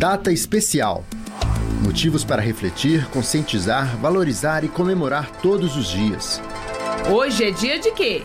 Data especial. Motivos para refletir, conscientizar, valorizar e comemorar todos os dias. Hoje é dia de quê?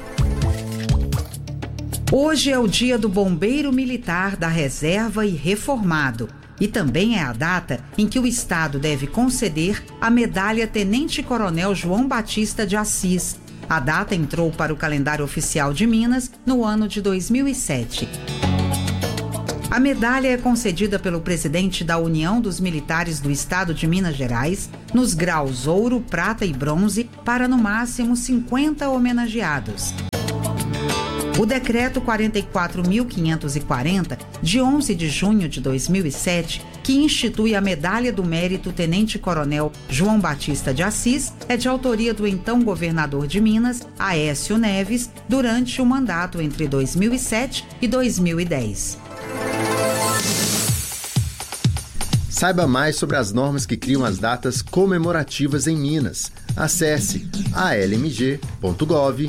Hoje é o dia do bombeiro militar da reserva e reformado. E também é a data em que o Estado deve conceder a medalha Tenente-Coronel João Batista de Assis. A data entrou para o calendário oficial de Minas no ano de 2007. A medalha é concedida pelo presidente da União dos Militares do Estado de Minas Gerais nos graus ouro, prata e bronze para no máximo 50 homenageados. O decreto 44.540, de 11 de junho de 2007, que institui a Medalha do Mérito Tenente-Coronel João Batista de Assis, é de autoria do então governador de Minas, Aécio Neves, durante o mandato entre 2007 e 2010. Saiba mais sobre as normas que criam as datas comemorativas em Minas. Acesse almg.gov.br.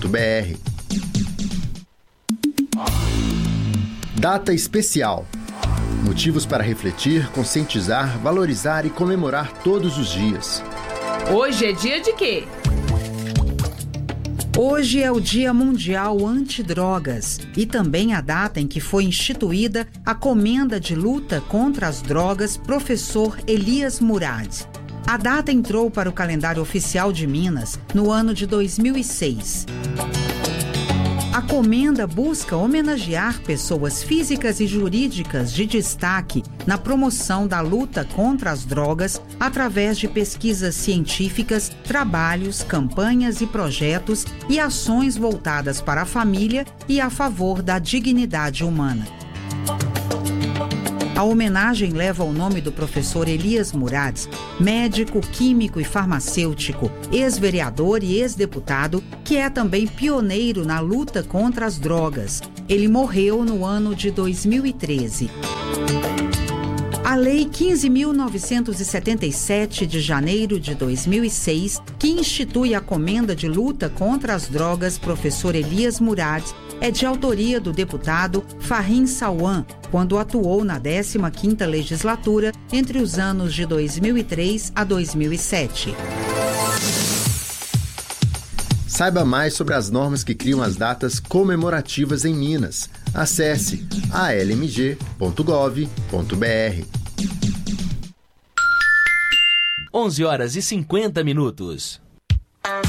Data especial. Motivos para refletir, conscientizar, valorizar e comemorar todos os dias. Hoje é dia de quê? Hoje é o Dia Mundial Antidrogas e também a data em que foi instituída a Comenda de Luta contra as Drogas Professor Elias Murad. A data entrou para o calendário oficial de Minas no ano de 2006. A Comenda busca homenagear pessoas físicas e jurídicas de destaque na promoção da luta contra as drogas através de pesquisas científicas, trabalhos, campanhas e projetos e ações voltadas para a família e a favor da dignidade humana. A homenagem leva o nome do professor Elias Murad, médico, químico e farmacêutico, ex-vereador e ex-deputado, que é também pioneiro na luta contra as drogas. Ele morreu no ano de 2013. A Lei 15.977 de janeiro de 2006, que institui a Comenda de Luta contra as Drogas Professor Elias Murad, é de autoria do deputado Farrim Salwan, quando atuou na 15ª legislatura entre os anos de 2003 a 2007. Saiba mais sobre as normas que criam as datas comemorativas em Minas. Acesse almg.gov.br. 11h50.